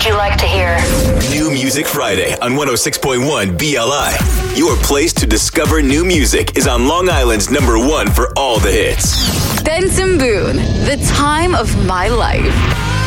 you like to hear. New Music Friday on 106.1 BLI. Your place to discover new music is on Long Island's #1 for all the hits. Benson Boone, The Time of My Life.